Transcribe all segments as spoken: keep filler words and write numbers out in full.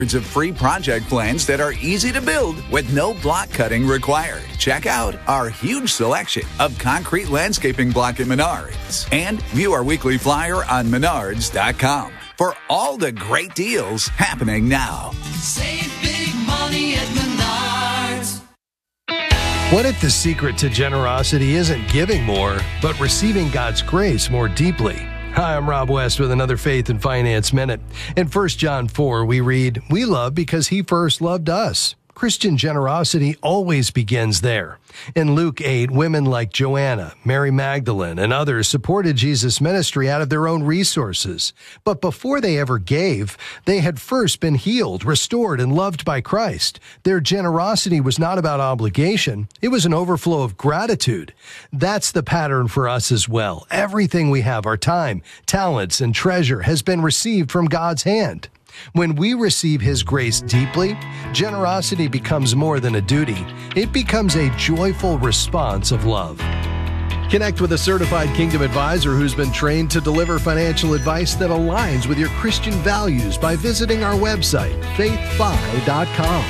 of free project plans that are easy to build with no block cutting required. Check out our huge selection of concrete landscaping block at Menards and view our weekly flyer on menards dot com for all the great deals happening now. Save big money at Menards. What if the secret to generosity isn't giving more, but receiving God's grace more deeply? Hi, I'm Rob West with another Faith and Finance Minute. In First John four, we read, "We love because he first loved us." Christian generosity always begins there. In Luke eight, women like Joanna, Mary Magdalene, and others supported Jesus' ministry out of their own resources. But before they ever gave, they had first been healed, restored, and loved by Christ. Their generosity was not about obligation. It was an overflow of gratitude. That's the pattern for us as well. Everything we have, our time, talents, and treasure, has been received from God's hand. When we receive His grace deeply, generosity becomes more than a duty. It becomes a joyful response of love. Connect with a certified Kingdom advisor who's been trained to deliver financial advice that aligns with your Christian values by visiting our website, faith fi dot com.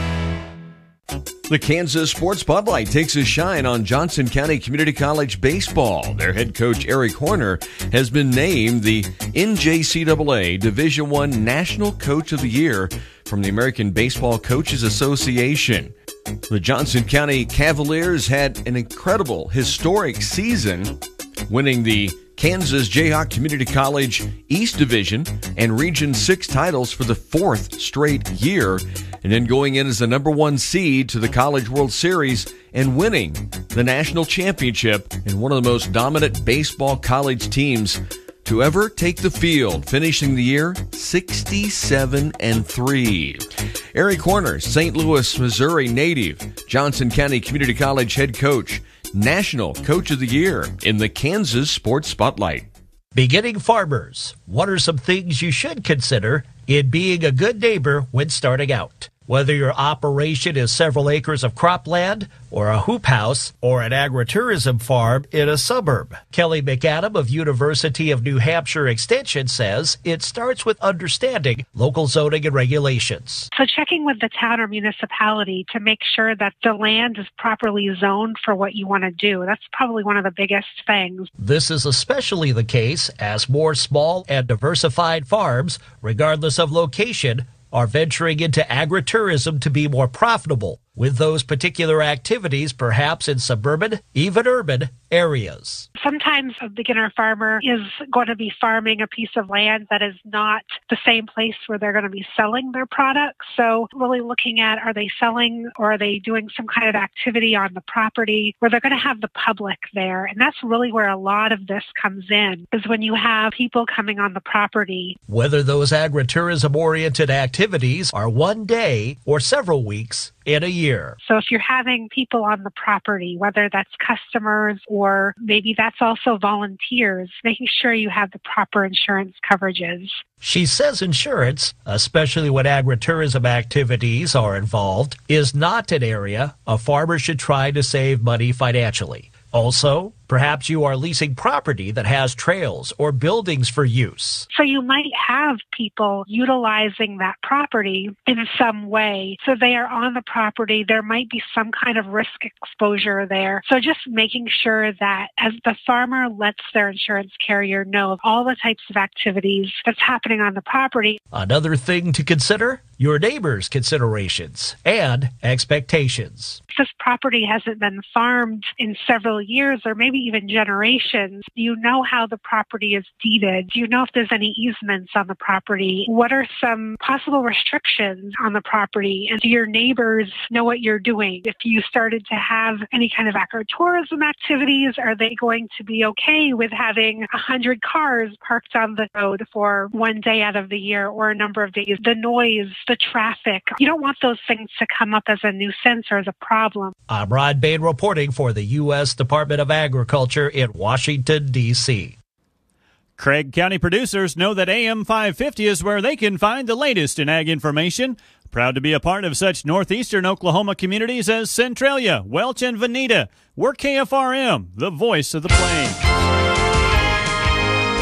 The Kansas Sports Spotlight takes a shine on Johnson County Community College baseball. Their head coach, Eric Horner, has been named the N J C A A Division I National Coach of the Year from the American Baseball Coaches Association. The Johnson County Cavaliers had an incredible, historic season, winning the Kansas Jayhawk Community College East Division and Region six titles for the fourth straight year, and then going in as the number one seed to the College World Series and winning the national championship in one of the most dominant baseball college teams to ever take the field, finishing the year sixty-seven and three. Eric Horner, Saint Louis, Missouri native, Johnson County Community College head coach, National Coach of the Year in the Kansas Sports Spotlight. Beginning farmers, what are some things you should consider in being a good neighbor when starting out? Whether your operation is several acres of cropland, or a hoop house, or an agritourism farm in a suburb. Kelly McAdam of University of New Hampshire Extension says it starts with understanding local zoning and regulations. So checking with the town or municipality to make sure that the land is properly zoned for what you want to do. That's probably one of the biggest things. This is especially the case as more small and diversified farms, regardless of location, are venturing into agritourism to be more profitable, with those particular activities perhaps in suburban, even urban areas. Sometimes a beginner farmer is going to be farming a piece of land that is not the same place where they're going to be selling their products. So really looking at, are they selling or are they doing some kind of activity on the property where they're going to have the public there? And that's really where a lot of this comes in, is when you have people coming on the property. Whether those agritourism-oriented activities are one day or several weeks in a year. So if you're having people on the property, whether that's customers or maybe that's also volunteers, making sure you have the proper insurance coverages. She says insurance, especially when agritourism activities are involved, is not an area a farmer should try to save money financially. Also, perhaps you are leasing property that has trails or buildings for use. So you might have people utilizing that property in some way. So they are on the property. There might be some kind of risk exposure there. So just making sure that as the farmer lets their insurance carrier know of all the types of activities that's happening on the property. Another thing to consider, your neighbor's considerations and expectations. If this property hasn't been farmed in several years or maybe even generations, do you know how the property is deeded? Do you know if there's any easements on the property? What are some possible restrictions on the property? And do your neighbors know what you're doing? If you started to have any kind of agritourism activities, are they going to be okay with having a hundred cars parked on the road for one day out of the year or a number of days? The noise, the traffic, you don't want those things to come up as a nuisance or as a problem. I'm Rod Bain reporting for the U S Department of Agriculture in Washington, D C Craig County producers know that A M five fifty is where they can find the latest in ag information. Proud to be a part of such northeastern Oklahoma communities as Centralia, Welch, and Veneta. We're K F R M, the voice of the plains.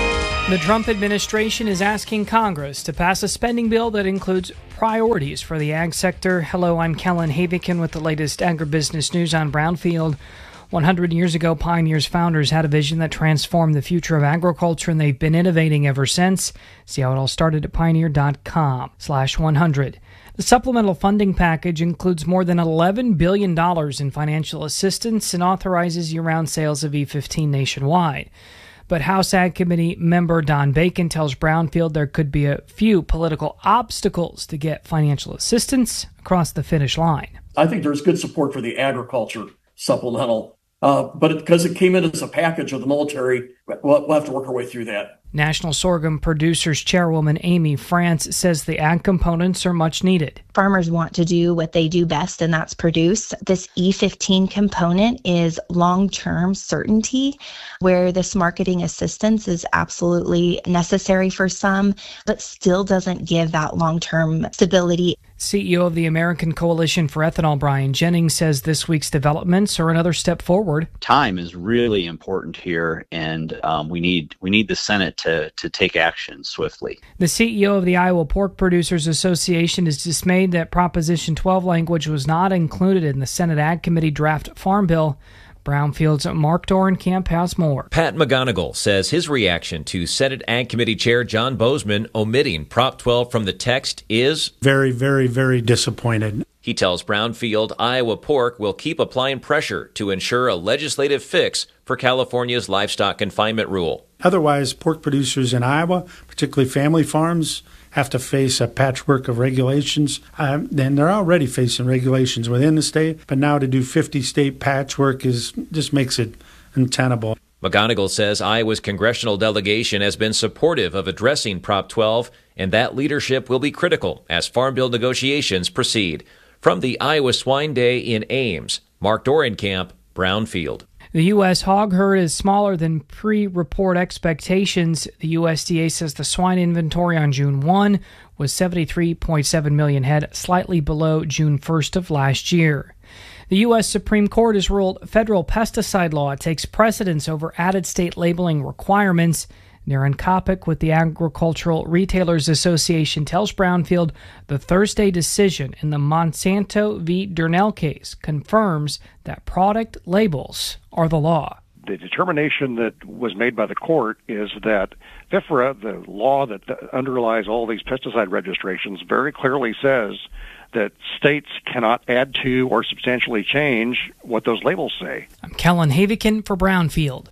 The Trump administration is asking Congress to pass a spending bill that includes priorities for the ag sector. Hello, I'm Kellen Havikin with the latest agribusiness news on Brownfield. one hundred years ago, Pioneer's founders had a vision that transformed the future of agriculture, and they've been innovating ever since. See how it all started at pioneer.com slash 100. The supplemental funding package includes more than eleven billion dollars in financial assistance and authorizes year-round sales of E fifteen nationwide. But House Ag Committee member Don Bacon tells Brownfield there could be a few political obstacles to get financial assistance across the finish line. I think there's good support for the agriculture supplemental, uh, but it, because it came in as a package of the military, we'll, we'll have to work our way through that. National Sorghum Producers Chairwoman Amy France says the ag components are much needed. Farmers want to do what they do best, and that's produce. This E fifteen component is long-term certainty, where this marketing assistance is absolutely necessary for some, but still doesn't give that long-term stability. C E O of the American Coalition for Ethanol, Brian Jennings, says this week's developments are another step forward. Time is really important here, and um, we need we need the Senate to, to take action swiftly. The C E O of the Iowa Pork Producers Association is dismayed that Proposition twelve language was not included in the Senate Ag Committee draft farm bill. Brownfield's Mark Dorenkamp has more. Pat McGonigal says his reaction to Senate Ag Committee Chair John Bozeman omitting Prop twelve from the text is very, very, very disappointed. He tells Brownfield Iowa Pork will keep applying pressure to ensure a legislative fix for California's livestock confinement rule. Otherwise, pork producers in Iowa, particularly family farms, have to face a patchwork of regulations. Um, and they're already facing regulations within the state, but now to do fifty state patchwork is just makes it untenable. McGonigal says Iowa's congressional delegation has been supportive of addressing Prop twelve, and that leadership will be critical as farm bill negotiations proceed. From the Iowa Swine Day in Ames, Mark Dorenkamp, Brownfield. The U S hog herd is smaller than pre-report expectations. The U S D A says the swine inventory on June first was seventy-three point seven million head, slightly below June first of last year. The U S Supreme Court has ruled federal pesticide law takes precedence over added state labeling requirements. Darren Kopic with the Agricultural Retailers Association tells Brownfield the Thursday decision in the Monsanto v. Durnell case confirms that product labels are the law. The determination that was made by the court is that F I F R A, the law that underlies all these pesticide registrations, very clearly says that states cannot add to or substantially change what those labels say. I'm Kellen Havikin for Brownfield.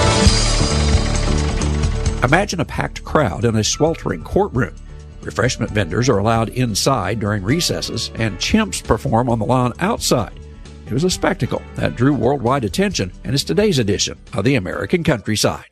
Imagine a packed crowd in a sweltering courtroom. Refreshment vendors are allowed inside during recesses, and chimps perform on the lawn outside. It was a spectacle that drew worldwide attention and is today's edition of the American Countryside.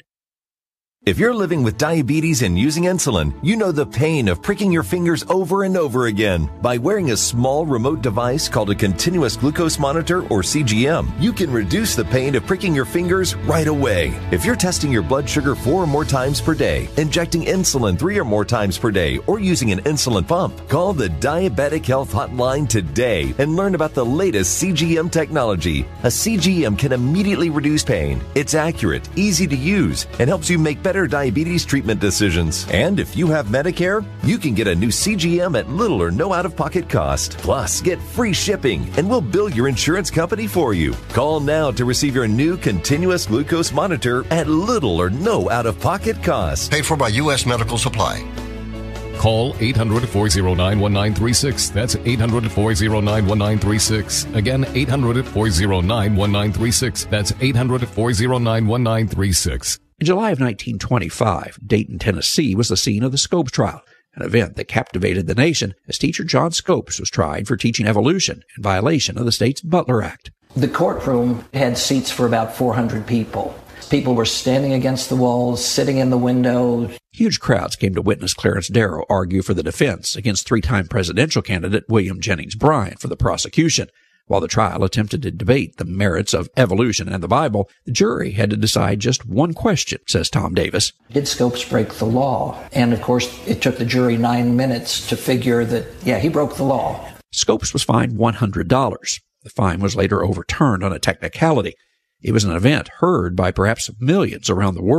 If you're living with diabetes and using insulin, you know the pain of pricking your fingers over and over again. By wearing a small remote device called a continuous glucose monitor, or C G M, you can reduce the pain of pricking your fingers right away. If you're testing your blood sugar four or more times per day, injecting insulin three or more times per day, or using an insulin pump, call the Diabetic Health Hotline today and learn about the latest C G M technology. A C G M can immediately reduce pain. It's accurate, easy to use, and helps you make better Better diabetes treatment decisions. And if you have Medicare, you can get a new C G M at little or no out-of-pocket cost. Plus, get free shipping, and we'll bill your insurance company for you. Call now to receive your new continuous glucose monitor at little or no out-of-pocket cost. Paid for by U S Medical Supply. Call eight hundred, four oh nine, one nine three six. That's eight hundred, four oh nine, one nine three six. Again, eight hundred, four oh nine, one nine three six. That's eight hundred, four oh nine, one nine three six. In July of nineteen twenty-five, Dayton, Tennessee was the scene of the Scopes trial, an event that captivated the nation as teacher John Scopes was tried for teaching evolution in violation of the state's Butler Act. The courtroom had seats for about four hundred people. People were standing against the walls, sitting in the window. Huge crowds came to witness Clarence Darrow argue for the defense against three-time presidential candidate William Jennings Bryan for the prosecution. While the trial attempted to debate the merits of evolution and the Bible, the jury had to decide just one question, says Tom Davis. Did Scopes break the law? And of course, it took the jury nine minutes to figure that, yeah, he broke the law. Scopes was fined one hundred dollars. The fine was later overturned on a technicality. It was an event heard by perhaps millions around the world.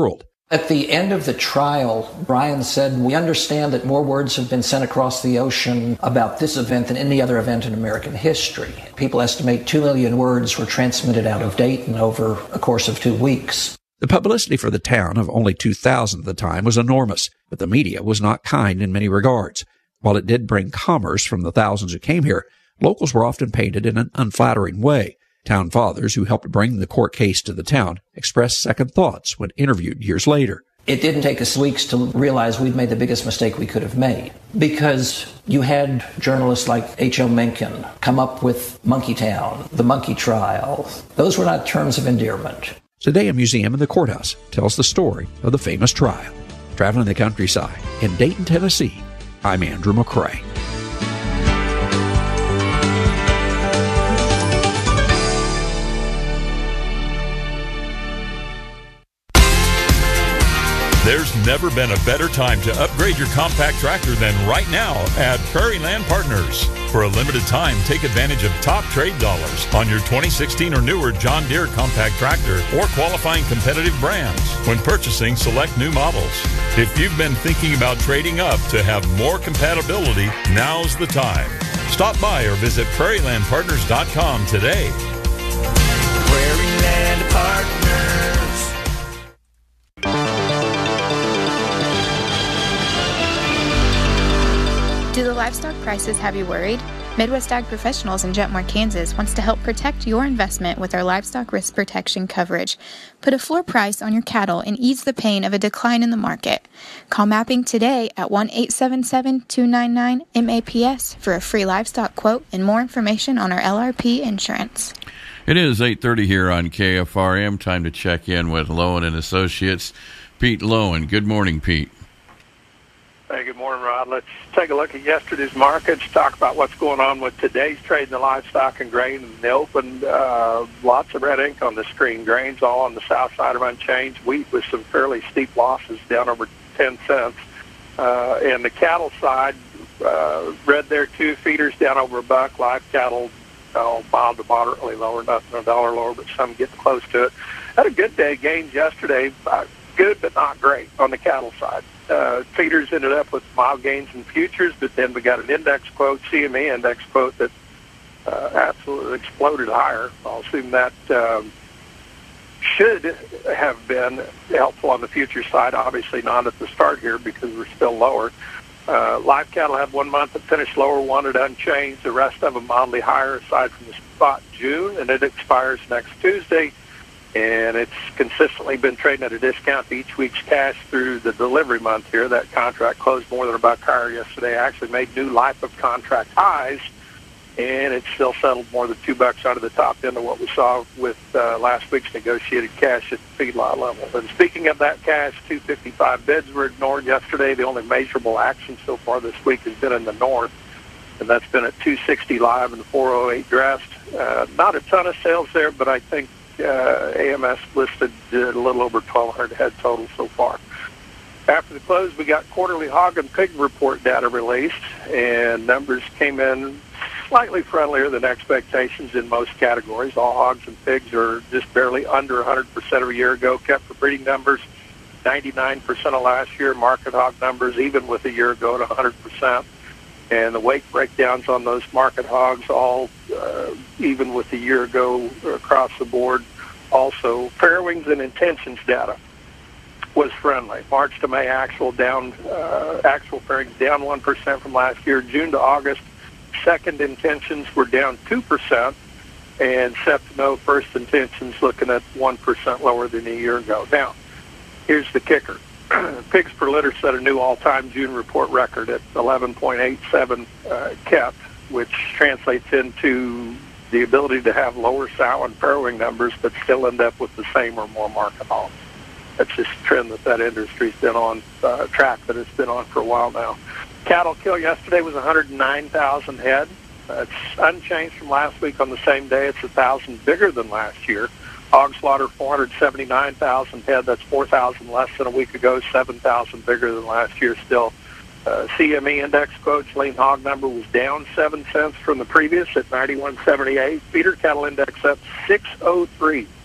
At the end of the trial, Brian said, "We understand that more words have been sent across the ocean about this event than any other event in American history. People estimate two million words were transmitted out of Dayton over a course of two weeks. The publicity for the town of only two thousand at the time was enormous, but the media was not kind in many regards. While it did bring commerce from the thousands who came here, locals were often painted in an unflattering way. Town fathers who helped bring the court case to the town expressed second thoughts when interviewed years later. It didn't take us weeks to realize we'd made the biggest mistake we could have made, because you had journalists like H O Mencken come up with Monkeytown, the Monkey Trial. Those were not terms of endearment. Today, a museum in the courthouse tells the story of the famous trial. Traveling the countryside in Dayton, Tennessee, I'm Andrew McCrae. There's never been a better time to upgrade your compact tractor than right now at Prairie Land Partners. For a limited time, take advantage of top trade dollars on your twenty sixteen or newer John Deere compact tractor or qualifying competitive brands when purchasing select new models. If you've been thinking about trading up to have more compatibility, now's the time. Stop by or visit prairie land partners dot com today. Prairie Land Partners. Do the livestock prices have you worried? Midwest Ag Professionals in Jetmore, Kansas wants to help protect your investment with our livestock risk protection coverage. Put a floor price on your cattle and ease the pain of a decline in the market. Call Mapping today at one eight seven seven, two nine nine, M A P S for a free livestock quote and more information on our L R P insurance. It is eight thirty here on K F R M. Time to check in with Lowen and Associates. Pete Lowen. Good morning, Pete. Hey, good morning, Rod. Let's take a look at yesterday's markets, talk about what's going on with today's trade in the livestock and grain. In the open, uh, lots of red ink on the screen. Grains all on the south side are unchanged. Wheat with some fairly steep losses, down over ten cents. Uh, and the cattle side, uh, red there too. Feeders down over a buck. Live cattle, oh, mild to moderately lower, nothing a dollar lower, but some getting close to it. Had a good day. Gains yesterday. Uh, good, but not great on the cattle side. Uh, feeders ended up with mild gains in futures, but then we got an index quote, C M E index quote, that uh, absolutely exploded higher. I'll assume that um, should have been helpful on the future side. Obviously not at the start here because we're still lower. Uh, live cattle had one month that finished lower, one at unchanged. The rest of them mildly higher aside from the spot June, and it expires next Tuesday. And it's consistently been trading at a discount to each week's cash through the delivery month here. That contract closed more than a buck higher yesterday. Actually made new life of contract highs, and it's still settled more than two bucks out of the top end of what we saw with uh, last week's negotiated cash at the feedlot level. And speaking of that cash, two fifty-five bids were ignored yesterday. The only measurable action so far this week has been in the north, and that's been at two sixty live and the four oh eight dressed. Uh, not a ton of sales there, but I think Uh, A M S listed uh, a little over twelve hundred head total so far. After the close, we got quarterly hog and pig report data released, and numbers came in slightly friendlier than expectations in most categories. All hogs and pigs are just barely under one hundred percent of a year ago. Kept for breeding numbers, ninety-nine percent of last year. Market hog numbers, even with a year ago, at one hundred percent. And the weight breakdowns on those market hogs, all uh, even with a year ago across the board. Also, fairwings and intentions data was friendly. March to May actual down, uh, actual fairings down one percent from last year. June to August, second intentions were down two percent, and Sep to No first intentions looking at one percent lower than a year ago. Now, here's the kicker. Pigs per litter set a new all-time June report record at eleven point eight seven uh, kept, which translates into the ability to have lower sow and farrowing numbers but still end up with the same or more market hogs. That's just a trend that that industry's been on, uh, track that it's been on for a while now. Cattle kill yesterday was one hundred nine thousand head. Uh, it's unchanged from last week on the same day. It's one thousand bigger than last year. Hog slaughter, four hundred seventy-nine thousand head. That's four thousand less than a week ago, seven thousand bigger than last year still. Uh, C M E index quotes, lean hog number was down seven cents from the previous at ninety-one seventy-eight. Feeder cattle index up six oh three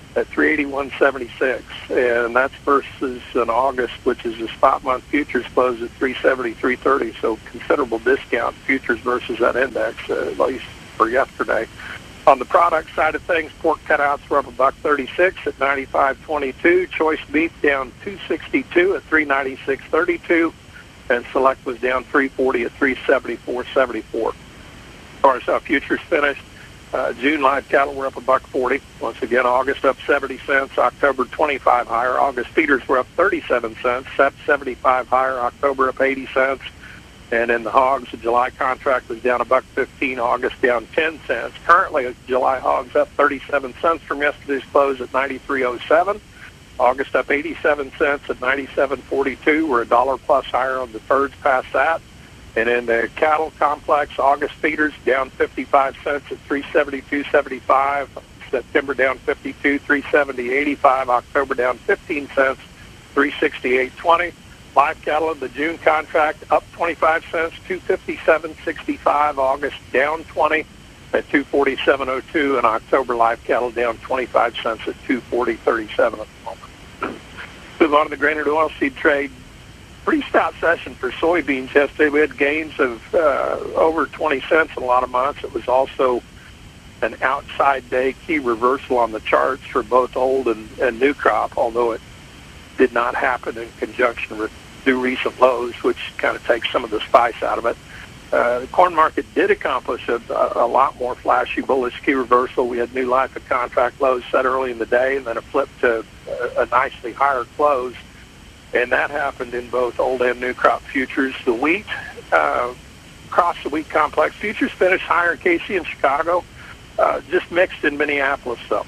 at three eighty-one seventy-six, and that's versus an August, which is the spot month futures closed at three seventy, three thirty, so considerable discount futures versus that index, uh, at least for yesterday. On the product side of things, pork cutouts were up a buck thirty-six at ninety-five twenty-two. Choice beef down two sixty-two at three ninety-six thirty-two, and select was down three forty at three seventy-four seventy-four. As far as how futures finished, uh, June live cattle were up a buck forty. Once again, August up seventy cents. October twenty-five higher. August feeders were up thirty-seven cents. Sep seventy-five higher. October up eighty cents. And in the hogs, the July contract was down a buck fifteen. August down ten cents. Currently, July hogs up thirty-seven cents from yesterday's close at ninety-three oh seven. August up eighty-seven cents at ninety-seven forty-two. We're a dollar plus higher on the thirds past that. And in the cattle complex, August feeders down fifty-five cents at three seventy-two seventy-five. September down fifty-two, three seventy eighty-five. October down fifteen cents, three sixty-eight twenty. Live cattle in the June contract up twenty-five cents, two fifty-seven sixty-five. August down twenty at two forty-seven oh two, and October live cattle down twenty-five cents at two forty thirty-seven at the moment. Move on to the grain and oilseed trade. Pretty stout session for soybeans yesterday. We had gains of uh, over twenty cents in a lot of months. It was also an outside day key reversal on the charts for both old and, and new crop, although it did not happen in conjunction with new recent lows, which kind of takes some of the spice out of it. Uh, the corn market did accomplish a, a lot more flashy bullish key reversal. We had new life of contract lows set early in the day, and then a flip to a, a nicely higher close. And that happened in both old and new crop futures. The wheat, uh, across the wheat complex, futures finished higher in K C and Chicago, uh, just mixed in Minneapolis, though.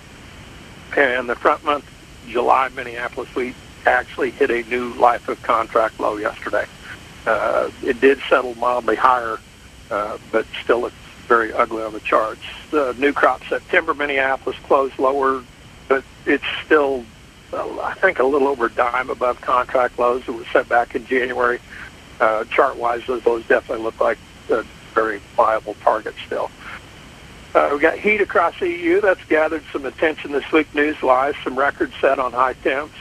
And the front month July Minneapolis wheat actually hit a new life of contract low yesterday. Uh, it did settle mildly higher, uh, but still looks very ugly on the charts. The new crop September Minneapolis closed lower, but it's still, uh, I think, a little over a dime above contract lows that were set back in January. Uh, chart-wise, those lows definitely look like a very viable target still. Uh, we got heat across the E U. That's gathered some attention this week news-wise. Some records set on high temps.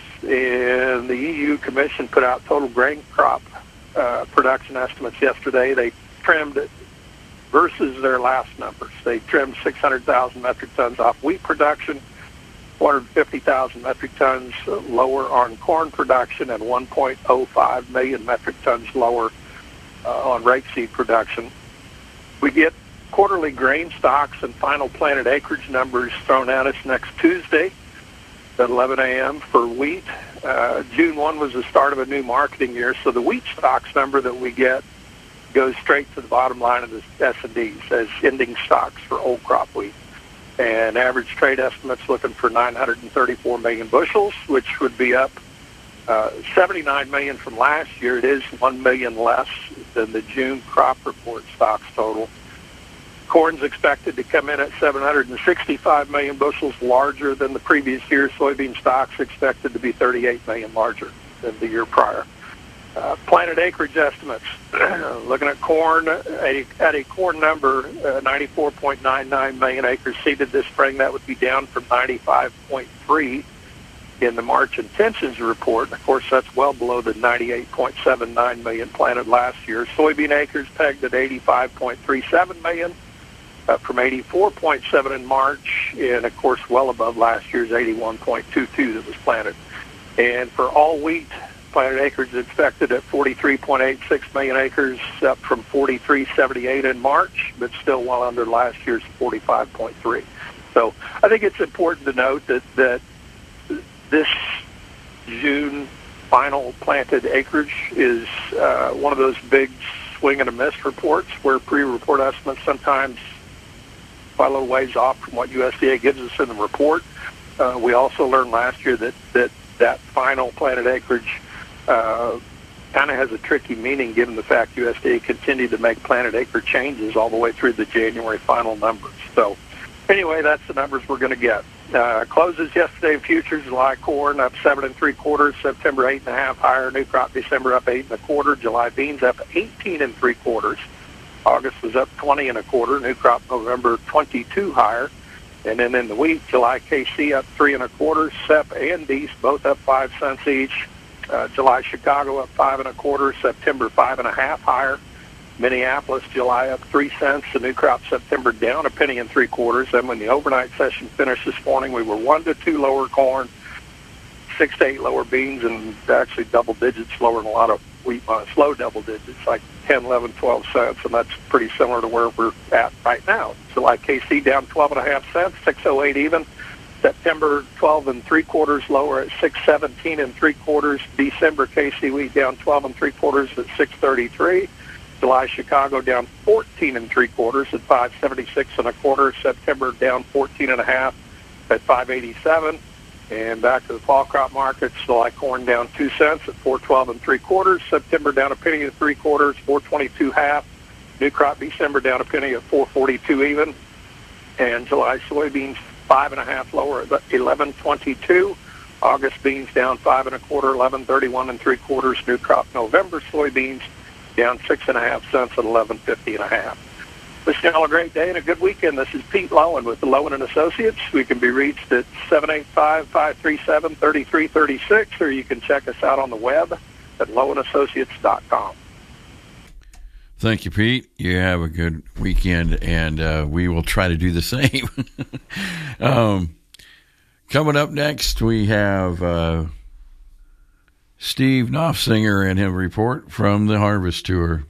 And the E U Commission put out total grain crop uh, production estimates yesterday. They trimmed it versus their last numbers. They trimmed six hundred thousand metric tons off wheat production, four hundred fifty thousand metric tons lower on corn production, and one point oh five million metric tons lower uh, on rapeseed production. We get quarterly grain stocks and final planted acreage numbers thrown at us next Tuesday at eleven a.m. for wheat. Uh, June first was the start of a new marketing year, so the wheat stocks number that we get goes straight to the bottom line of the S and Ds as ending stocks for old crop wheat. And average trade estimates looking for nine hundred thirty-four million bushels, which would be up uh, seventy-nine million from last year. It is one million less than the June crop report stocks total. Corn's expected to come in at seven hundred sixty-five million bushels, larger than the previous year. Soybean stocks expected to be thirty-eight million larger than the year prior. Uh, planted acreage estimates. Looking at corn, a, at a corn number, uh, ninety-four point nine nine million acres seeded this spring. That would be down from ninety-five point three in the March intentions report. And of course, that's well below the ninety-eight point seven nine million planted last year. Soybean acres pegged at eighty-five point three seven million. Uh, from eighty-four point seven in March, and of course well above last year's eighty-one point two two that was planted. And for all wheat, planted acres expected at forty-three point eight six million acres, up from forty-three point seven eight in March, but still well under last year's forty-five point three. So I think it's important to note that, that this June final planted acreage is uh, one of those big swing and a miss reports where pre-report estimates sometimes a little ways off from what U S D A gives us in the report. Uh, we also learned last year that that, that final planted acreage uh, kind of has a tricky meaning given the fact U S D A continued to make planted acre changes all the way through the January final numbers. So anyway, that's the numbers we're going to get. Uh, closes yesterday futures, July corn up seven and three quarters, September eight and a half higher, new crop December up eight and a quarter, July beans up eighteen and three quarters. August was up twenty and a quarter. New crop November twenty-two higher. And then in the week, July K C up three and a quarter, S E P and D E E S both up five cents each. Uh, July Chicago up five and a quarter, September five and a half higher. Minneapolis, July up three cents. The new crop September down a penny and three quarters. And when the overnight session finished this morning, we were one to two lower corn, six to eight lower beans, and actually double digits lower than a lot of wheat months, low double digits, like ten, eleven, twelve cents, and that's pretty similar to where we're at right now. July K C down twelve and a half cents, six oh eight even. September twelve and three quarters lower at six seventeen and three quarters. December K C wheat down twelve and three quarters at six thirty-three. July Chicago down fourteen and three quarters at five seventy-six and a quarter. September down fourteen and a half at five eighty-seven. And back to the fall crop markets, July corn down two cents at four twelve and three quarters. September down a penny and three quarters, four twenty-two half. New crop December down a penny at four forty-two even. And July soybeans five and a half lower at eleven twenty-two. August beans down five and a quarter, eleven thirty-one and three quarters. New crop November soybeans down six and a half cents at eleven fifty and a half. Wishing you all a great day and a good weekend. This is Pete Lowen with the Lowen and Associates. We can be reached at seven eight five, five three seven, three three three six, or you can check us out on the web at lowen associates dot com. Thank you, Pete. You have a good weekend, and uh, we will try to do the same. um, coming up next, we have uh, Steve Knopfsinger and him report from the Harvest Tour.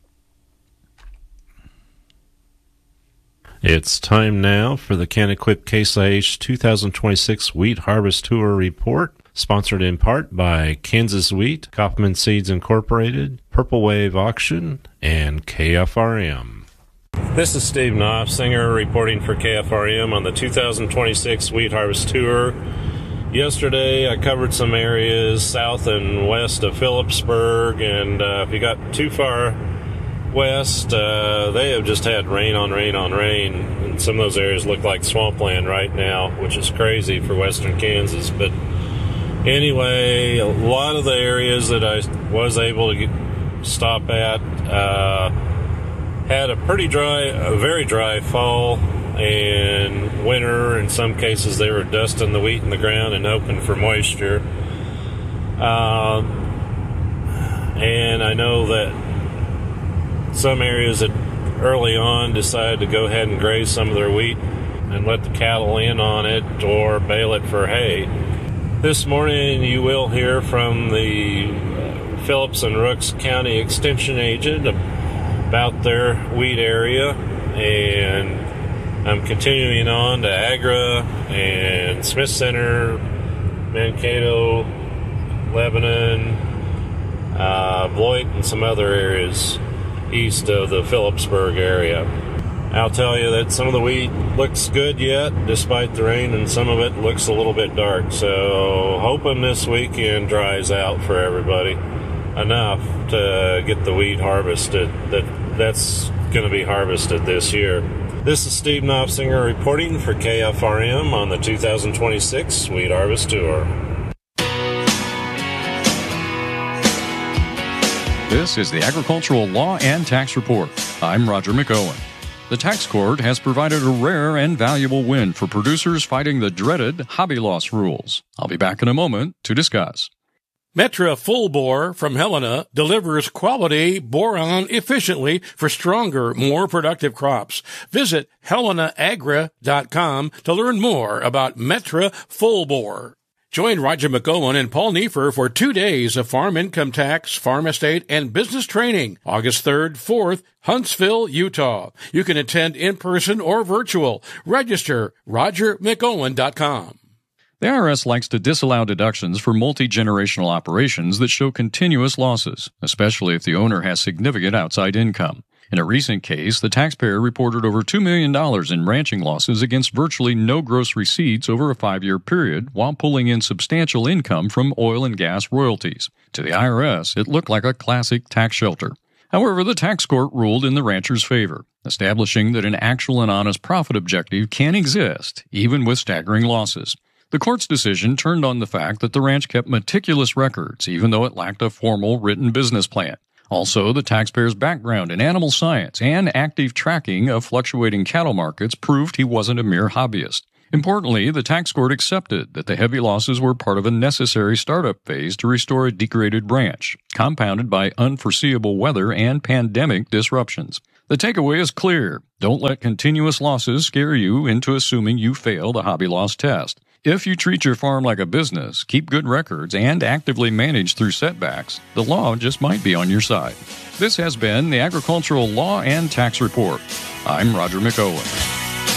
It's time now for the Can-Equip Case I H two thousand twenty-six Wheat Harvest Tour Report, sponsored in part by Kansas Wheat, Kaufman Seeds Incorporated, Purple Wave Auction, and K F R M. This is Steve Knopfsinger reporting for K F R M on the two thousand twenty-six Wheat Harvest Tour. Yesterday, I covered some areas south and west of Phillipsburg, and uh, if you got too far west, uh, they have just had rain on rain on rain, and some of those areas look like swampland right now, which is crazy for western Kansas. But anyway, a lot of the areas that I was able to get, stop at uh, had a pretty dry, a very dry fall and winter. In some cases, they were dusting the wheat in the ground and hoping for moisture. Uh, and I know that some areas that early on decided to go ahead and graze some of their wheat and let the cattle in on it or bale it for hay. This morning you will hear from the uh, Phillips and Rooks County Extension Agent about their wheat area, and I'm continuing on to Agra and Smith Center, Mankato, Lebanon, uh, Beloit, and some other areas east of the Phillipsburg area. I'll tell you that some of the wheat looks good yet, despite the rain, and some of it looks a little bit dark. So hoping this weekend dries out for everybody enough to get the wheat harvested that that's going to be harvested this year. This is Steve Knopfsinger reporting for K F R M on the two thousand twenty-six Wheat Harvest Tour. This is the Agricultural Law and Tax Report. I'm Roger McOwen. The tax court has provided a rare and valuable win for producers fighting the dreaded hobby loss rules. I'll be back in a moment to discuss. Metra Full Bore from Helena delivers quality boron efficiently for stronger, more productive crops. Visit helena agra dot com to learn more about Metra Full Bore. Join Roger McOwen and Paul Neiffer for two days of farm income tax, farm estate, and business training, August third, fourth, Huntsville, Utah. You can attend in person or virtual. Register roger mcowen dot com. The I R S likes to disallow deductions for multi-generational operations that show continuous losses, especially if the owner has significant outside income. In a recent case, the taxpayer reported over two million dollars in ranching losses against virtually no gross receipts over a five-year period while pulling in substantial income from oil and gas royalties. To the I R S, it looked like a classic tax shelter. However, the tax court ruled in the rancher's favor, establishing that an actual and honest profit objective can exist, even with staggering losses. The court's decision turned on the fact that the ranch kept meticulous records, even though it lacked a formal written business plan. Also, the taxpayer's background in animal science and active tracking of fluctuating cattle markets proved he wasn't a mere hobbyist. Importantly, the tax court accepted that the heavy losses were part of a necessary startup phase to restore a degraded branch, compounded by unforeseeable weather and pandemic disruptions. The takeaway is clear. Don't let continuous losses scare you into assuming you failed a hobby loss test. If you treat your farm like a business, keep good records, and actively manage through setbacks, the law just might be on your side. This has been the Agricultural Law and Tax Report. I'm Roger McOwen.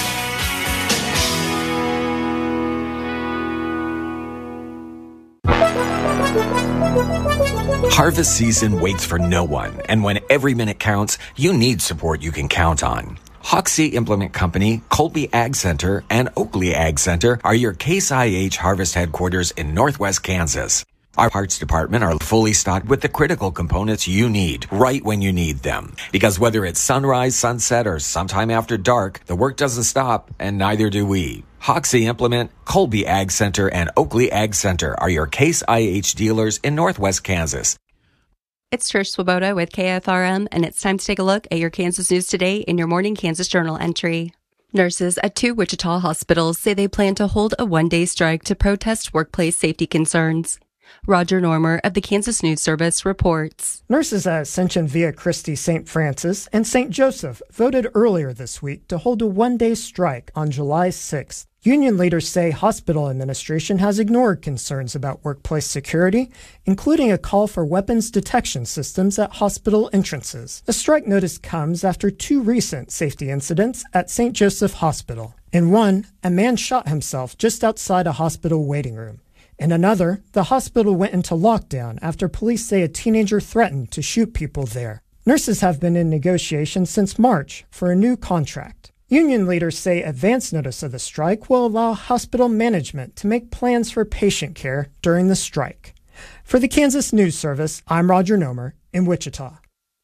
Harvest season waits for no one, and when every minute counts, you need support you can count on. Hoxie Implement Company, Colby Ag Center, and Oakley Ag Center are your Case I H harvest headquarters in northwest Kansas. Our parts department are fully stocked with the critical components you need right when you need them. Because whether it's sunrise, sunset, or sometime after dark, the work doesn't stop, and neither do we. Hoxie Implement, Colby Ag Center, and Oakley Ag Center are your Case I H dealers in northwest Kansas. It's Trish Swoboda with K F R M, and it's time to take a look at your Kansas news today in your Morning Kansas Journal entry. Nurses at two Wichita hospitals say they plan to hold a one-day strike to protest workplace safety concerns. Roger Normer of the Kansas News Service reports. Nurses at Ascension Via Christi Saint Francis and Saint Joseph voted earlier this week to hold a one-day strike on July sixth. Union leaders say hospital administration has ignored concerns about workplace security, including a call for weapons detection systems at hospital entrances. The strike notice comes after two recent safety incidents at Saint Joseph Hospital. In one, a man shot himself just outside a hospital waiting room. In another, the hospital went into lockdown after police say a teenager threatened to shoot people there. Nurses have been in negotiations since March for a new contract. Union leaders say advance notice of the strike will allow hospital management to make plans for patient care during the strike. For the Kansas News Service, I'm Roger Nomer in Wichita.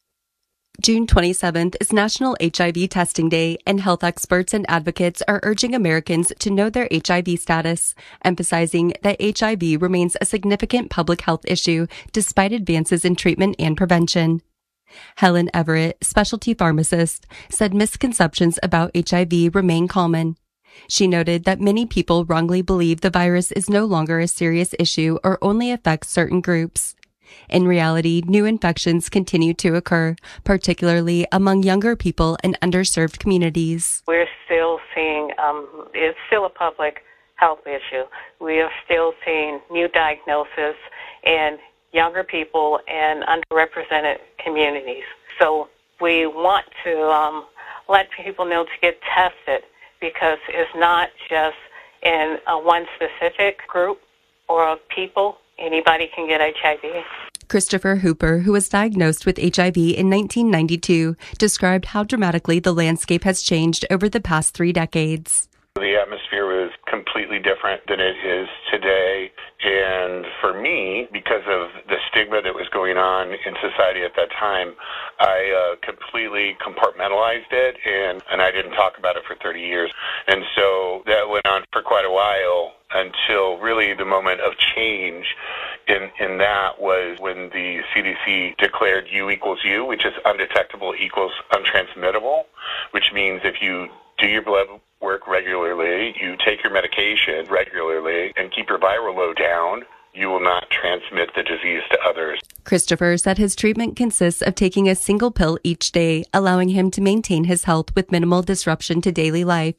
June twenty-seventh is National H I V Testing Day, and health experts and advocates are urging Americans to know their H I V status, emphasizing that H I V remains a significant public health issue despite advances in treatment and prevention. Helen Everett, specialty pharmacist, said misconceptions about H I V remain common. She noted that many people wrongly believe the virus is no longer a serious issue or only affects certain groups. In reality, new infections continue to occur, particularly among younger people and underserved communities. We're still seeing, um, it's still a public health issue. We are still seeing new diagnoses and younger people and underrepresented communities. So we want to um, let people know to get tested, because it's not just in uh, one specific group or of people. Anybody can get H I V. Christopher Hooper, who was diagnosed with H I V in nineteen ninety-two, described how dramatically the landscape has changed over the past three decades. The atmosphere was completely different than it is today. And for me, because of the stigma that was going on in society at that time, I uh, completely compartmentalized it, and, and I didn't talk about it for thirty years. And so that went on for quite a while until really the moment of change in, in that was when the C D C declared U equals U, which is undetectable equals untransmittable, which means if you do your blood work regularly, you take your medication regularly, and keep your viral load down, you will not transmit the disease to others. Christopher said his treatment consists of taking a single pill each day, allowing him to maintain his health with minimal disruption to daily life.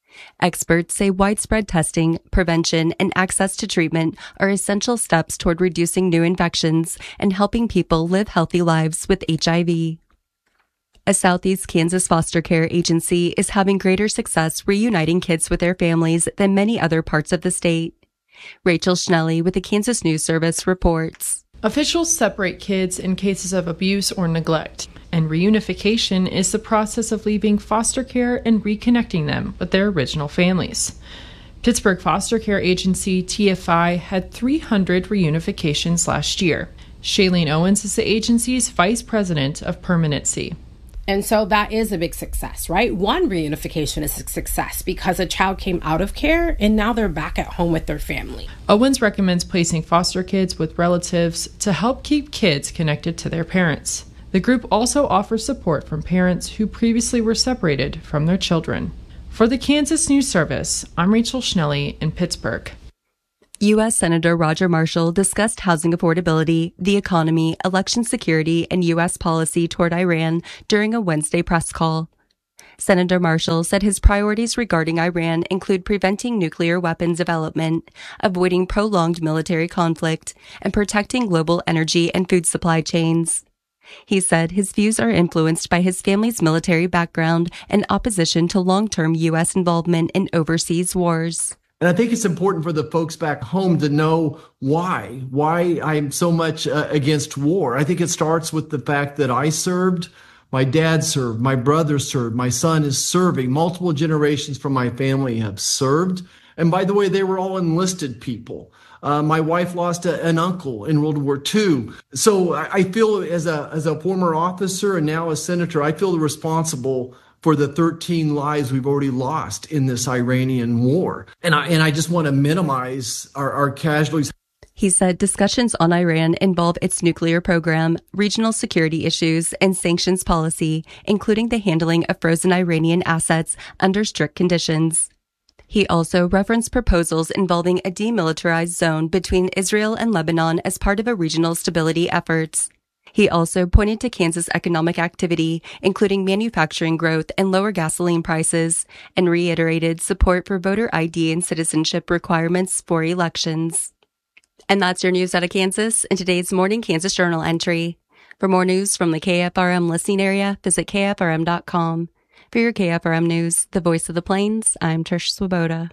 Experts say widespread testing, prevention, and access to treatment are essential steps toward reducing new infections and helping people live healthy lives with H I V. A Southeast Kansas foster care agency is having greater success reuniting kids with their families than many other parts of the state. Rachel Schnelly with the Kansas News Service reports. Officials separate kids in cases of abuse or neglect, and reunification is the process of leaving foster care and reconnecting them with their original families. Pittsburgh Foster Care Agency, T F I, had three hundred reunifications last year. Shailene Owens is the agency's vice president of permanency. And so that is a big success, right? One reunification is a success because a child came out of care and now they're back at home with their family. Owens recommends placing foster kids with relatives to help keep kids connected to their parents. The group also offers support from parents who previously were separated from their children. For the Kansas News Service, I'm Rachel Schnelly in Pittsburgh. U S Senator Roger Marshall discussed housing affordability, the economy, election security, and U S policy toward Iran during a Wednesday press call. Senator Marshall said his priorities regarding Iran include preventing nuclear weapons development, avoiding prolonged military conflict, and protecting global energy and food supply chains. He said his views are influenced by his family's military background and opposition to long-term U S involvement in overseas wars. And I think it's important for the folks back home to know why, why I'm so much uh, against war. I think it starts with the fact that I served, my dad served, my brother served, my son is serving, multiple generations from my family have served. And by the way, they were all enlisted people. Uh, my wife lost a, an uncle in World War Two. So I, I feel as a, as a former officer and now a senator, I feel responsible for the thirteen lives we've already lost in this Iranian war. And I, and I just want to minimize our, our casualties. He said discussions on Iran involve its nuclear program, regional security issues, and sanctions policy, including the handling of frozen Iranian assets under strict conditions. He also referenced proposals involving a demilitarized zone between Israel and Lebanon as part of a regional stability efforts. He also pointed to Kansas economic activity, including manufacturing growth and lower gasoline prices, and reiterated support for voter I D and citizenship requirements for elections. And that's your news out of Kansas in today's Morning Kansas Journal entry. For more news from the K F R M listening area, visit K F R M dot com. For your K F R M News, the voice of the Plains, I'm Trish Swoboda.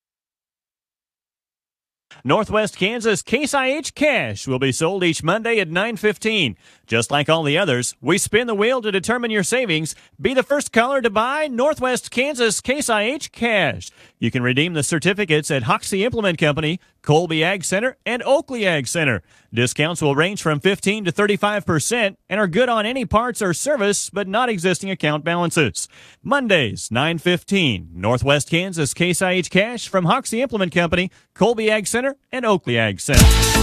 Northwest Kansas Case I H Cash will be sold each Monday at nine fifteen. Just like all the others, we spin the wheel to determine your savings. Be the first caller to buy Northwest Kansas Case I H Cash. You can redeem the certificates at Hoxie Implement Company, Colby Ag Center, and Oakley Ag Center. Discounts will range from fifteen to thirty-five percent and are good on any parts or service, but not existing account balances. Mondays, nine fifteen. Northwest Kansas Case I H Cash from Hoxie Implement Company, Colby Ag Center, and Oakley Ag Center.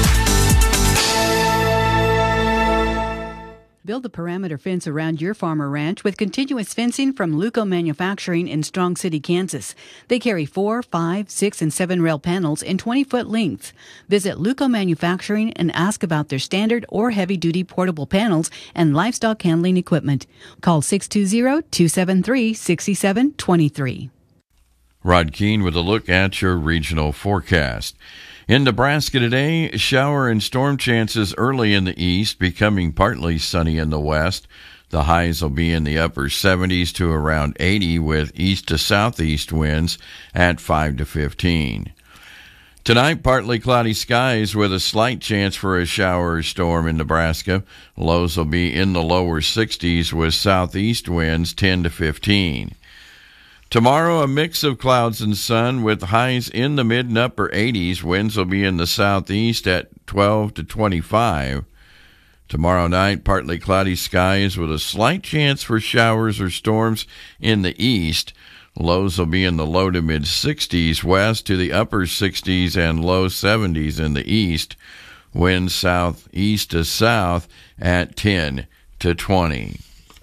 Build a perimeter fence around your farm or ranch with continuous fencing from Luco Manufacturing in Strong City, Kansas. They carry four, five, six, and seven rail panels in twenty-foot length. Visit Luco Manufacturing and ask about their standard or heavy-duty portable panels and livestock handling equipment. Call six two zero, two seven three, six seven two three. Rod Keene with a look at your regional forecast. In Nebraska today, shower and storm chances early in the east, becoming partly sunny in the west. The highs will be in the upper seventies to around eighty with east to southeast winds at five to fifteen. Tonight, partly cloudy skies with a slight chance for a shower or storm in Nebraska. Lows will be in the lower sixties with southeast winds ten to fifteen. Tomorrow, a mix of clouds and sun with highs in the mid and upper eighties. Winds will be in the southeast at twelve to twenty-five. Tomorrow night, partly cloudy skies with a slight chance for showers or storms in the east. Lows will be in the low to mid sixties west to the upper sixties and low seventies in the east. Winds southeast to south at ten to twenty.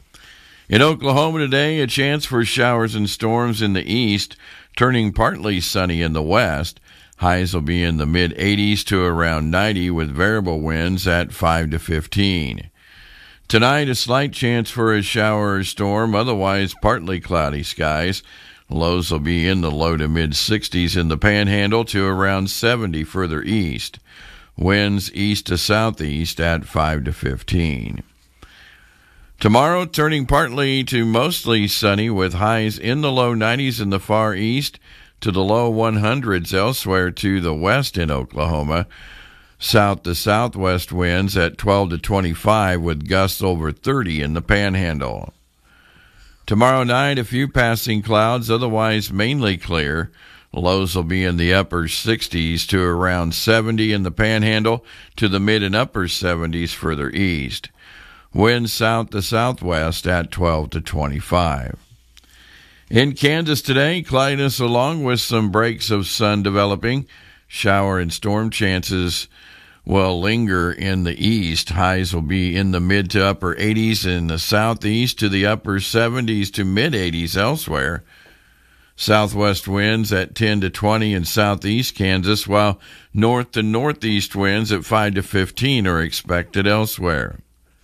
In Oklahoma today, a chance for showers and storms in the east, turning partly sunny in the west. Highs will be in the mid eighties to around ninety with variable winds at five to fifteen. Tonight, a slight chance for a shower or storm, otherwise partly cloudy skies. Lows will be in the low to mid sixties in the Panhandle to around seventy further east. Winds east to southeast at five to fifteen. Tomorrow, turning partly to mostly sunny with highs in the low nineties in the far east to the low hundreds elsewhere to the west in Oklahoma. South to southwest winds at twelve to twenty-five with gusts over thirty in the Panhandle. Tomorrow night, a few passing clouds, otherwise mainly clear. Lows will be in the upper sixties to around seventy in the Panhandle to the mid and upper seventies further east. Winds south to southwest at twelve to twenty-five. In Kansas today, cloudiness along with some breaks of sun developing. Shower and storm chances will linger in the east. Highs will be in the mid to upper eighties in the southeast, to the upper seventies to mid eighties elsewhere. Southwest winds at ten to twenty in southeast Kansas, while north to northeast winds at five to fifteen are expected elsewhere.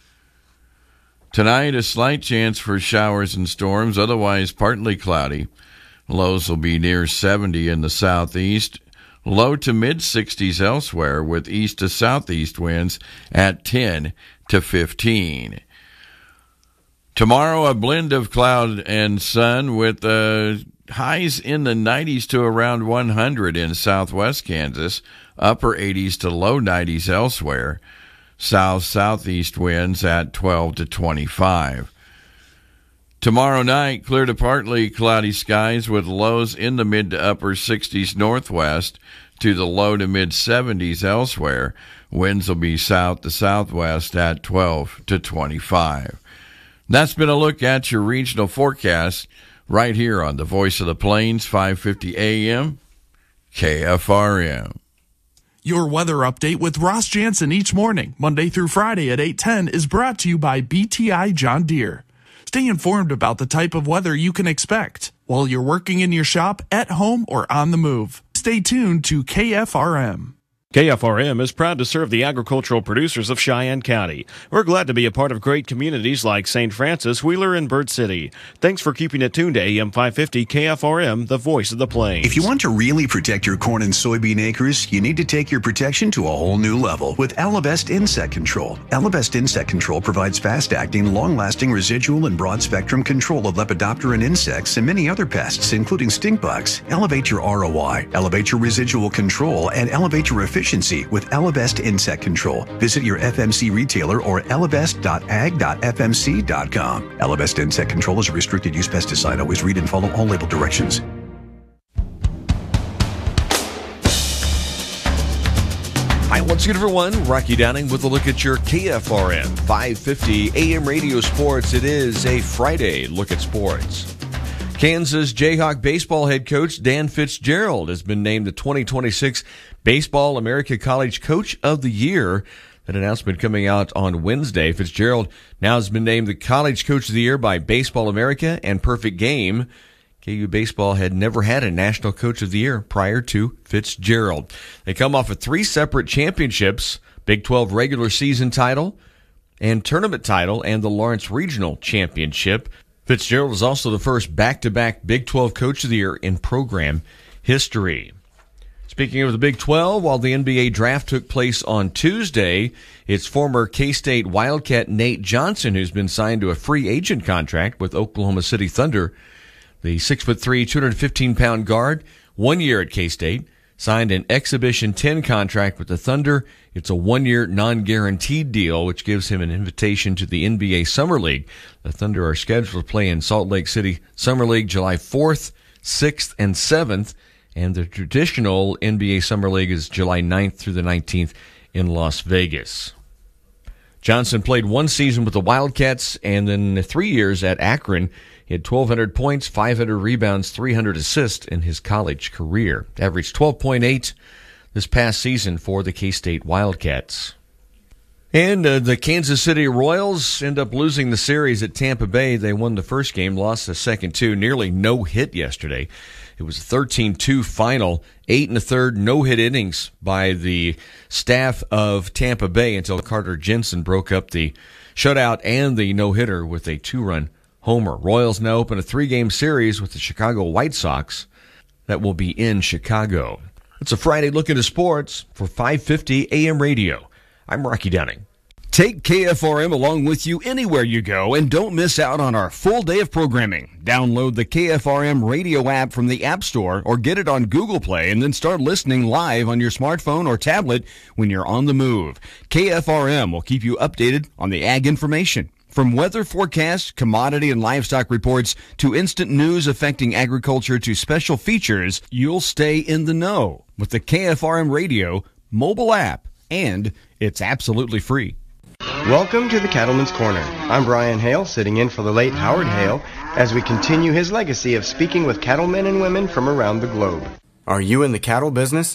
Tonight, a slight chance for showers and storms, otherwise partly cloudy. Lows will be near seventy in the southeast, low to mid-sixties elsewhere, with east to southeast winds at ten to fifteen. Tomorrow, a blend of cloud and sun with uh, highs in the nineties to around one hundred in southwest Kansas, upper eighties to low nineties elsewhere. South-southeast winds at twelve to twenty-five. Tomorrow night, clear to partly cloudy skies with lows in the mid to upper sixties northwest to the low to mid seventies elsewhere. Winds will be south to southwest at twelve to twenty-five. That's been a look at your regional forecast right here on the Voice of the Plains, five fifty A M, K F R M. Your weather update with Ross Jansen each morning, Monday through Friday at eight ten, is brought to you by B T I John Deere. Stay informed about the type of weather you can expect while you're working in your shop, at home, or on the move. Stay tuned to K F R M. K F R M is proud to serve the agricultural producers of Cheyenne County. We're glad to be a part of great communities like Saint Francis, Wheeler, and Bird City. Thanks for keeping it tuned to A M five fifty K F R M, the voice of the plains. If you want to really protect your corn and soybean acres, you need to take your protection to a whole new level with Elevest Insect Control. Elevest Insect Control provides fast-acting, long-lasting residual and broad-spectrum control of Lepidoptera and insects and many other pests, including stink bugs. Elevate your R O I, elevate your residual control, and elevate your efficiency with Elevest Insect Control. Visit your F M C retailer or elevest dot ag dot f m c dot com. Elevest Insect Control is a restricted use pesticide. Always read and follow all label directions. Hi, once again, everyone. Rocky Downing with a look at your K F R M five fifty A M Radio Sports. It is a Friday look at sports. Kansas Jayhawk baseball head coach Dan Fitzgerald has been named the twenty twenty-six Baseball America College Coach of the Year. That announcement coming out on Wednesday. Fitzgerald now has been named the College Coach of the Year by Baseball America and Perfect Game. K U Baseball had never had a National Coach of the Year prior to Fitzgerald. They come off of three separate championships, Big twelve regular season title and tournament title, and the Lawrence Regional Championship. Fitzgerald is also the first back-to-back Big twelve Coach of the Year in program history. Speaking of the Big twelve, while the N B A draft took place on Tuesday, it's former K-State Wildcat Nate Johnson, who's been signed to a free agent contract with Oklahoma City Thunder. The six foot three, two hundred fifteen pound guard, one year at K-State, signed an Exhibition ten contract with the Thunder. It's a one-year non-guaranteed deal, which gives him an invitation to the N B A Summer League. The Thunder are scheduled to play in Salt Lake City Summer League July fourth, sixth, and seventh. And the traditional N B A Summer League is July ninth through the nineteenth in Las Vegas. Johnson played one season with the Wildcats and then three years at Akron. He had twelve hundred points, five hundred rebounds, three hundred assists in his college career. Averaged twelve point eight this past season for the K-State Wildcats. And uh, the Kansas City Royals end up losing the series at Tampa Bay. They won the first game, lost the second two, nearly no hit yesterday. It was a thirteen two final, eight and a third no-hit innings by the staff of Tampa Bay until Carter Jensen broke up the shutout and the no-hitter with a two-run homer. Royals now open a three-game series with the Chicago White Sox that will be in Chicago. It's a Friday look into sports for five fifty A M Radio. I'm Rocky Downing. Take K F R M along with you anywhere you go and don't miss out on our full day of programming. Download the K F R M radio app from the App Store or get it on Google Play and then start listening live on your smartphone or tablet when you're on the move. K F R M will keep you updated on the ag information. From weather forecasts, commodity and livestock reports, to instant news affecting agriculture to special features, you'll stay in the know with the K F R M radio mobile app, and it's absolutely free. Welcome to the Cattleman's Corner. I'm Brian Hale, sitting in for the late Howard Hale, as we continue his legacy of speaking with cattlemen and women from around the globe. Are you in the cattle business?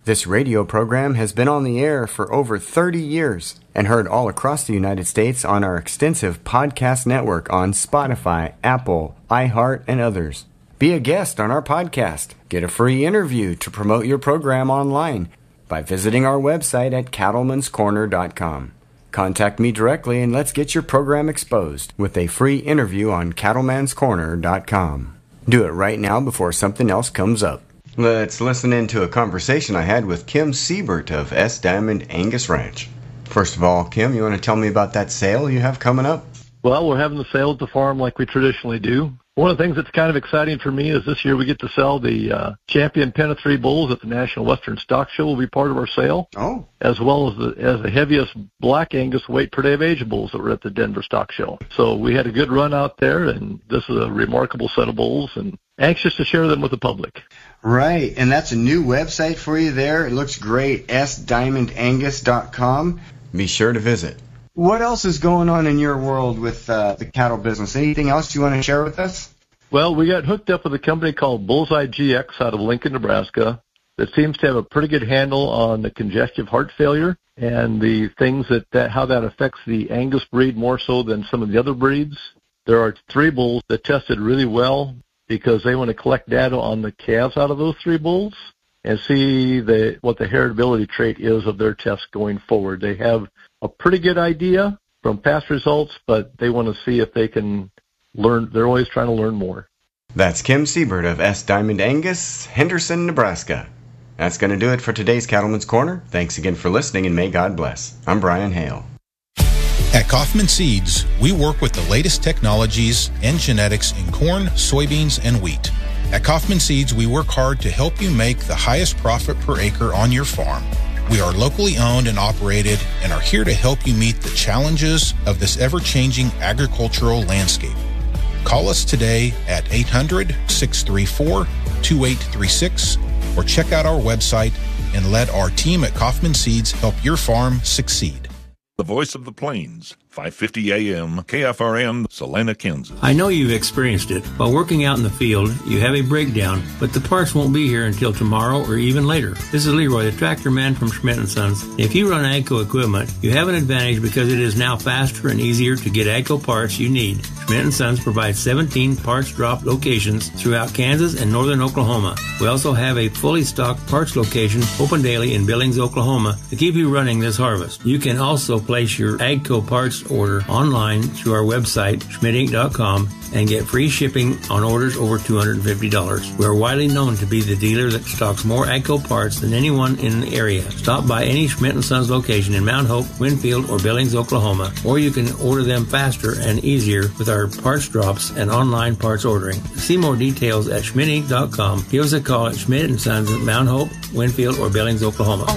This radio program has been on the air for over thirty years and heard all across the United States on our extensive podcast network on Spotify, Apple, iHeart, and others. Be a guest on our podcast. Get a free interview to promote your program online by visiting our website at cattlemans corner dot com. Contact me directly and let's get your program exposed with a free interview on cattlemans corner dot com. Do it right now before something else comes up. Let's listen into a conversation I had with Kim Siebert of S Diamond Angus Ranch. First of all, Kim, you want to tell me about that sale you have coming up? Well, we're having the sale at the farm like we traditionally do. One of the things that's kind of exciting for me is this year we get to sell the uh, champion pen of three bulls at the National Western Stock Show will be part of our sale. Oh. As well as the, as the heaviest black Angus weight per day of age bulls that were at the Denver Stock Show. So we had a good run out there, and this is a remarkable set of bulls, and anxious to share them with the public. Right, and that's a new website for you there. It looks great, s diamond angus dot com. Be sure to visit. What else is going on in your world with uh, the cattle business? Anything else you want to share with us? Well, we got hooked up with a company called Bullseye G X out of Lincoln, Nebraska, that seems to have a pretty good handle on the congestive heart failure and the things that, that how that affects the Angus breed more so than some of the other breeds. There are three bulls that tested really well because they want to collect data on the calves out of those three bulls and see the, what the heritability trait is of their tests going forward. They have a pretty good idea from past results, but they want to see if they can learn. They're always trying to learn more. That's Kim Siebert of S Diamond Angus, Henderson, Nebraska. That's going to do it for today's Cattleman's Corner. Thanks again for listening, and may God bless. I'm Brian Hale. At Kaufman Seeds, we work with the latest technologies and genetics in corn, soybeans, and wheat. At Kaufman Seeds, we work hard to help you make the highest profit per acre on your farm. We are locally owned and operated and are here to help you meet the challenges of this ever-changing agricultural landscape. Call us today at eight hundred, six three four, two eight three six or check out our website and let our team at Kaufman Seeds help your farm succeed. The Voice of the Plains, five fifty A M, K F R N, Salina, Kansas. I know you've experienced it. While working out in the field, you have a breakdown, but the parts won't be here until tomorrow or even later. This is Leroy, the tractor man from Schmidt and Sons. If you run AGCO equipment, you have an advantage because it is now faster and easier to get AGCO parts you need. Schmidt and Sons provides seventeen parts drop locations throughout Kansas and northern Oklahoma. We also have a fully stocked parts location open daily in Billings, Oklahoma to keep you running this harvest. You can also place your AGCO parts order online through our website, schmidt inc dot com, and get free shipping on orders over two hundred fifty dollars. We are widely known to be the dealer that stocks more AGCO parts than anyone in the area. Stop by any Schmidt and Sons location in Mount Hope, Winfield, or Billings, Oklahoma, or you can order them faster and easier with our parts drops and online parts ordering. See more details at schmidt inc dot com. Give us a call at Schmidt and Sons at Mount Hope, Winfield, or Billings, Oklahoma.